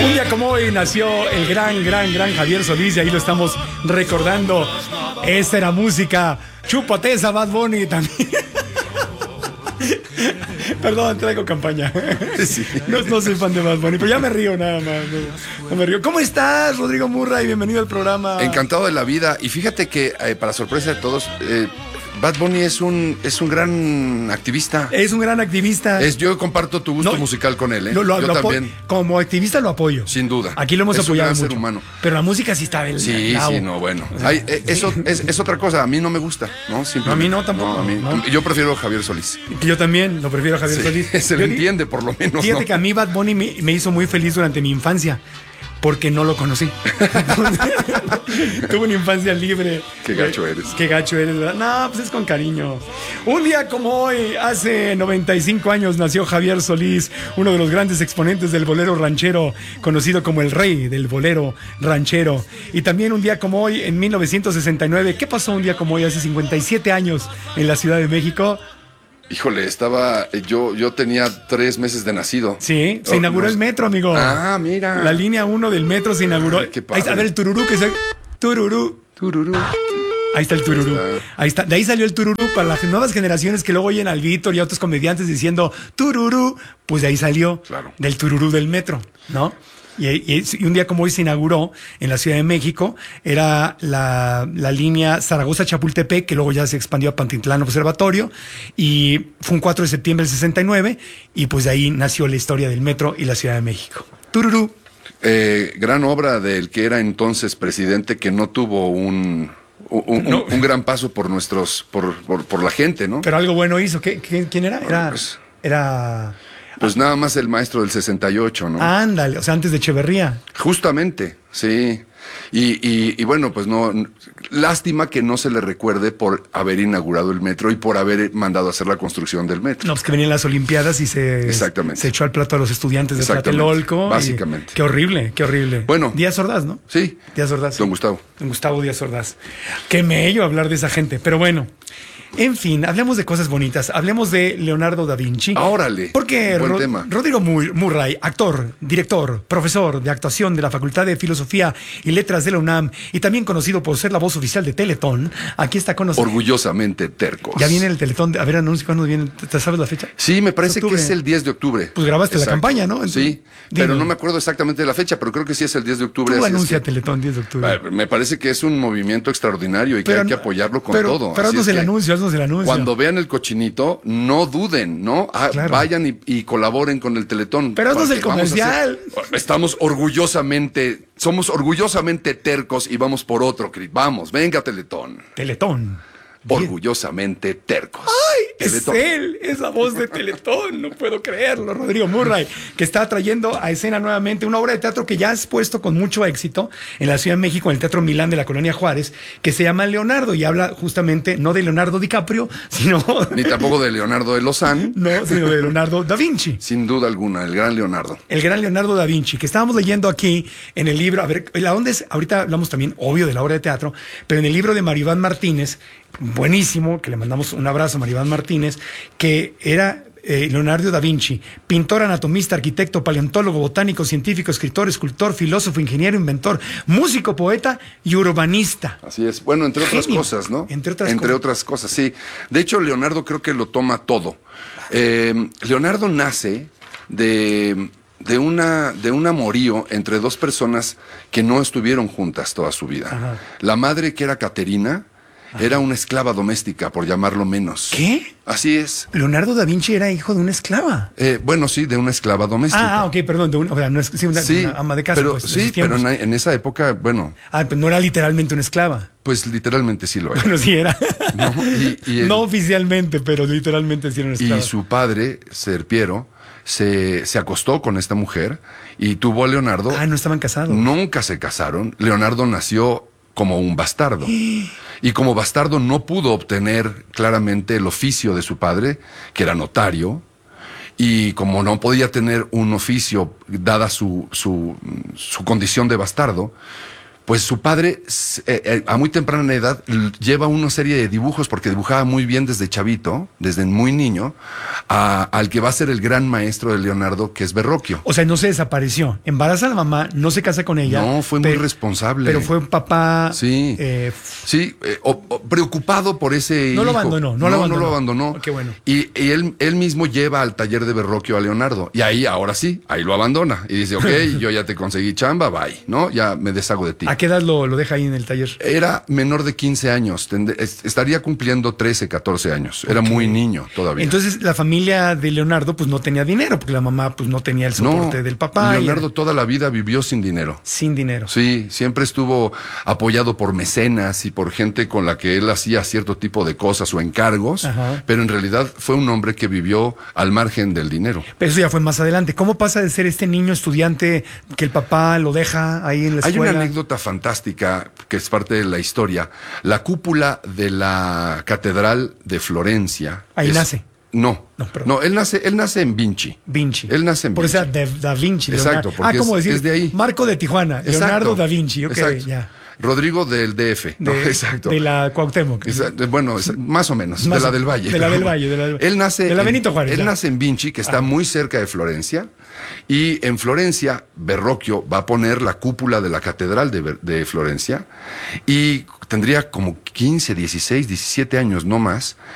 Un día como hoy nació el gran Javier Solís y ahí lo estamos recordando. Esa era música. Chúpate esa, Bad Bunny también. Perdón, traigo campaña. Sí. No soy fan de Bad Bunny, pero ya me río nada más. No me río. ¿Cómo estás, Rodrigo Murray? Bienvenido al programa. Encantado de la vida. Y fíjate que, para sorpresa de todos, Bad Bunny es un gran activista. Es un gran activista. Yo comparto tu gusto musical con él, ¿eh? Yo también. Como activista lo apoyo. Sin duda. Aquí lo hemos apoyado un gran mucho. Ser humano. Pero la música sí está del lado. Sí, no, bueno. Eso es otra cosa. A mí no me gusta, ¿no? A mí no, tampoco. No. Yo prefiero a Javier Solís. Yo también lo prefiero a Javier Solís. Se lo entiende, por lo menos. Fíjate que a mí Bad Bunny me hizo muy feliz durante mi infancia. Porque no lo conocí. Tuve una infancia libre. Qué gacho eres. Qué gacho eres, ¿verdad? No, pues es con cariño. Un día como hoy, hace 95 años, nació Javier Solís, uno de los grandes exponentes del bolero ranchero, conocido como el rey del bolero ranchero. Y también un día como hoy, en 1969, ¿qué pasó un día como hoy, hace 57 años, en la Ciudad de México? Híjole, yo tenía 3 meses de nacido. Sí, se inauguró el metro, amigo. Ah, mira. La línea 1 del metro se inauguró. Qué padre. A ver el tururú que se... Tururú. Ahí está el tururú. Ahí está. De ahí salió el tururú para las nuevas generaciones que luego oyen al Víctor y a otros comediantes diciendo tururú. Pues de ahí salió. Claro. Del tururú del metro, ¿no? Y un día como hoy se inauguró en la Ciudad de México, era la línea Zaragoza-Chapultepec, que luego ya se expandió a Pantitlán Observatorio, y fue un 4 de septiembre del 69, y pues de ahí nació la historia del metro y la Ciudad de México. Tururú. Gran obra del que era entonces presidente, que no tuvo un gran paso por la gente, ¿no? Pero algo bueno hizo. ¿Quién era? Pues nada más el maestro del 68, ¿no? Ándale, o sea, antes de Echeverría. Justamente, sí. Y bueno, pues no, lástima que no se le recuerde por haber inaugurado el metro y por haber mandado a hacer la construcción del metro. No, pues que venían las Olimpiadas y se echó al plato a los estudiantes de Tlatelolco. Básicamente. Qué horrible. Bueno. Díaz Ordaz, ¿no? Sí. Díaz Ordaz. Don Gustavo. Don Gustavo Díaz Ordaz. Qué mello hablar de esa gente, pero bueno. En fin, hablemos de cosas bonitas. Hablemos de Leonardo da Vinci. Órale. Porque buen tema. Rodrigo Murray, actor, director, profesor de actuación de la Facultad de Filosofía y Letras de la UNAM y también conocido por ser la voz oficial de Teletón, aquí está con nosotros. Orgullosamente tercos. Ya viene el Teletón. A ver, anuncio cuándo viene. ¿Te sabes la fecha? Sí, me parece que es el 10 de octubre. Pues grabaste la campaña, ¿no? Entonces, sí, pero no me acuerdo exactamente de la fecha, pero creo que sí es el 10 de octubre. Tú anuncia Teletón 10 de octubre. Me parece que es un movimiento extraordinario y que hay que apoyarlo con todo. Pero haznos el anuncio. Cuando vean el cochinito, no duden, ¿no? Claro. Vayan y colaboren con el Teletón. Pero haznos el comercial. Somos orgullosamente tercos y vamos por otro, vamos, venga Teletón. Teletón. Orgullosamente tercos. ¡Ay! Teletón. Es él, es la voz de Teletón, no puedo creerlo, Rodrigo Murray, que está trayendo a escena nuevamente una obra de teatro que ya has puesto con mucho éxito en la Ciudad de México, en el Teatro Milán de la Colonia Juárez, que se llama Leonardo y habla justamente no de Leonardo DiCaprio, sino... Ni tampoco de Leonardo de Lozán. No, sino de Leonardo da Vinci. Sin duda alguna, el gran Leonardo. El gran Leonardo da Vinci, que estábamos leyendo aquí en el libro, a ver, la onda es, ahorita hablamos también, obvio, de la obra de teatro, pero en el libro de Maribán Martínez, buenísimo, que le mandamos un abrazo a Maribán Martínez, que era Leonardo da Vinci, pintor, anatomista, arquitecto, paleontólogo, botánico, científico, escritor, escultor, filósofo, ingeniero, inventor, músico, poeta y urbanista. Así es. Bueno, entre otras cosas, ¿no? Entre otras cosas, sí. De hecho, Leonardo creo que lo toma todo. Leonardo nace de un amorío entre dos personas que no estuvieron juntas toda su vida. Ajá. La madre, que era Caterina, era una esclava doméstica, por llamarlo menos. ¿Qué? Así es. Leonardo da Vinci era hijo de una esclava. Bueno, sí, de una esclava doméstica. Ok, perdón, una ama de casa. Pero, pues, sí, pero en esa época, bueno... pero no era literalmente una esclava. Pues literalmente sí lo era. Bueno, sí era. No, no oficialmente, pero literalmente sí era una esclava. Y su padre, Serpiero, se acostó con esta mujer y tuvo a Leonardo. No estaban casados. Nunca se casaron. Leonardo nació como un bastardo. Y como bastardo no pudo obtener claramente el oficio de su padre, que era notario, y como no podía tener un oficio dada su condición de bastardo, pues su padre a muy temprana edad lleva una serie de dibujos, porque dibujaba muy bien desde chavito, desde muy niño, al que va a ser el gran maestro de Leonardo, que es Verrocchio. O sea, no se desapareció. Embaraza a la mamá, no se casa con ella. No, fue muy responsable. Pero fue un papá... Sí, preocupado por ese hijo. No lo abandonó. No lo abandonó. Oh, qué bueno. Y él mismo lleva al taller de Verrocchio a Leonardo. Y ahí, ahora sí, ahí lo abandona. Y dice, ok, yo ya te conseguí chamba, bye, ¿no? Ya me deshago de ti. ¿A qué edad lo deja ahí en el taller? Era menor de 15 años. Estaría cumpliendo 13, 14 años. Era muy niño todavía. Entonces, la familia de Leonardo, pues, no tenía dinero, porque la mamá, pues, no tenía el soporte del papá. Leonardo toda la vida vivió sin dinero. Sin dinero. Sí, siempre estuvo apoyado por mecenas y por gente con la que él hacía cierto tipo de cosas o encargos, pero en realidad fue un hombre que vivió al margen del dinero. Pero eso ya fue más adelante. ¿Cómo pasa de ser este niño estudiante que el papá lo deja ahí en la escuela? Hay una anécdota fantástica que es parte de la historia. La cúpula de la Catedral de Florencia. Ahí nace. No, él nace en Vinci. Él nace en Por Vinci. eso Da Vinci. Exacto, porque ¿cómo decir? es de ahí. Marco de Tijuana, Exacto, Leonardo da Vinci. Ok, exacto. ya. Rodrigo del DF. Exacto. De la Cuauhtémoc. Bueno, más o menos. De la del Valle. De la del Valle. Él nace. De la Benito Juárez. Él nace en Vinci, que está muy cerca de Florencia. Y en Florencia, Verrocchio va a poner la cúpula de la Catedral de Florencia. Y tendría como 15, 16, 17 años, no más.